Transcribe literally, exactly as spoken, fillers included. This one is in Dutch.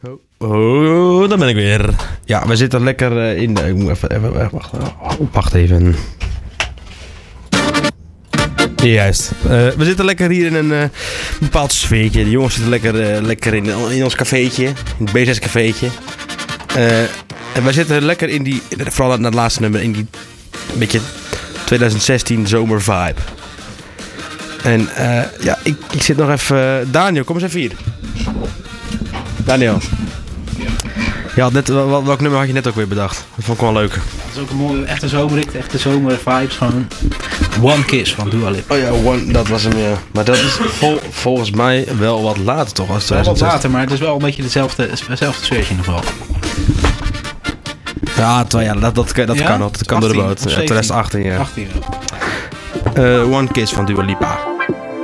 Oh, oh, daar ben ik weer. Ja, we zitten lekker uh, in de... Ik moet even... even wacht, wacht even. Juist. Uh, we zitten lekker hier in een uh, bepaald sfeertje. De jongens zitten lekker, uh, lekker in, in ons cafeetje. In het B zes cafeetje. Uh, en wij zitten lekker in die... Vooral naar het laatste nummer. In die... Een beetje... twintig zestien zomer vibe. En uh, ja, ik, ik zit nog even... Uh, Daniel, kom eens even hier. Daniel. Ja, net, wel, welk nummer had je net ook weer bedacht? Dat vond ik wel leuk. Dat is ook een mooie, echte zomerrit, echte zomervibes. Gewoon One Kiss van Dua Lipa. Oh ja, One, dat was hem, ja. Maar dat is vol, volgens mij wel wat later toch? Als wel wat later, maar het is wel een beetje dezelfde, dezelfde sfeertje nog wel. Ja, twa, ja dat, dat, dat ja? kan nog. Dat kan door de boot. Ja, twintig achttien, ja. achttien, ja. Uh, One Kiss van Dua Lipa.